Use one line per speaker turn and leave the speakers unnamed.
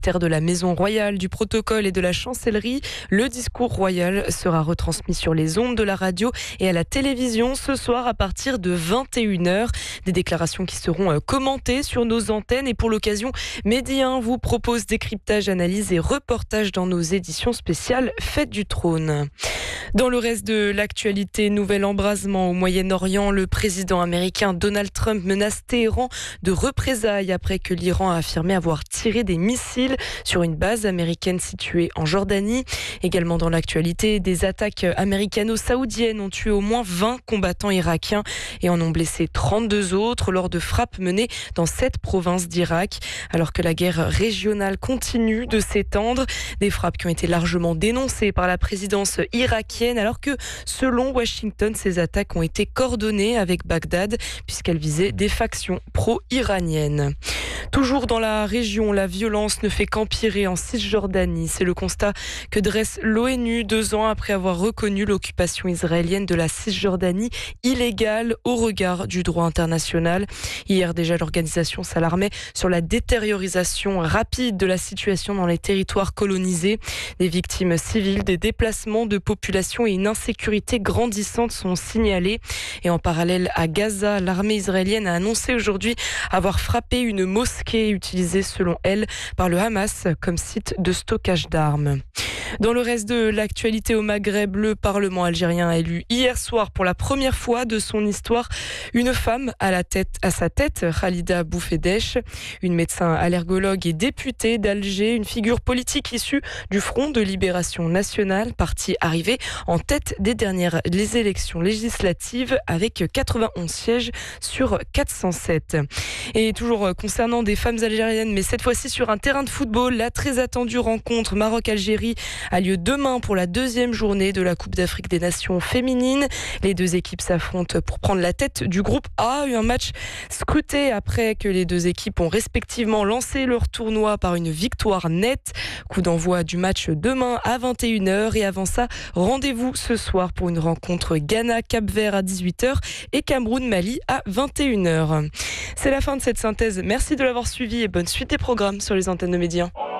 mystère de la maison royale, du protocole et de la chancellerie. Le discours royal sera retransmis sur les ondes de la radio et à la télévision ce soir à partir de 21h. Des déclarations qui seront commentées sur nos antennes. Et pour l'occasion, Medi 1 vous propose décryptage, analyse et reportage dans nos éditions spéciales Fête du Trône. Dans le reste de l'actualité, nouvel embrasement au Moyen-Orient. Le président américain Donald Trump menace Téhéran de représailles après que l'Iran a affirmé avoir tiré des missiles sur une base américaine située en Jordanie. Également dans l'actualité, des attaques américano-saoudiennes ont tué au moins 20 combattants irakiens et en ont blessé 32 autres lors de frappes menées dans 7 provinces d'Irak. Alors que la guerre régionale continue de s'étendre, des frappes qui ont été largement dénoncées par la présidence irakienne, alors que selon Washington, ces attaques ont été coordonnées avec Bagdad puisqu'elles visaient des factions pro-iraniennes. Toujours dans la région, la violence ne fait qu'empirer en Cisjordanie. C'est le constat que dresse l'ONU 2 ans après avoir reconnu l'occupation israélienne de la Cisjordanie illégale au regard du droit international. Hier déjà, l'organisation s'alarmait sur la détériorisation rapide de la situation dans les territoires colonisés. Des victimes civiles, des déplacements de population et une insécurité grandissante sont signalés. Et en parallèle à Gaza, l'armée israélienne a annoncé aujourd'hui avoir frappé une mosquée utilisée selon elle par le Hamas comme site de stockage d'armes. Dans le reste de l'actualité au Maghreb, le Parlement algérien a élu hier soir pour la première fois de son histoire une femme à sa tête, Khalida Boufedesh, une médecin allergologue et députée d'Alger, une figure politique issue du Front de Libération Nationale, parti arrivé en tête des dernières élections législatives avec 91 sièges sur 407. Et toujours concernant des femmes algériennes, mais cette fois-ci sur un terrain de football, la très attendue rencontre Maroc-Algérie a lieu demain pour la 2e journée de la Coupe d'Afrique des Nations féminines. Les deux équipes s'affrontent pour prendre la tête du groupe A. Un match scruté après que les deux équipes ont respectivement lancé leur tournoi par une victoire nette. Coup d'envoi du match demain à 21h. Et avant ça, rendez-vous ce soir pour une rencontre Ghana-Cap-Vert à 18h et Cameroun-Mali à 21h. C'est la fin de cette synthèse. Merci de l'avoir suivi et bonne suite des programmes sur les antennes de Medi 1.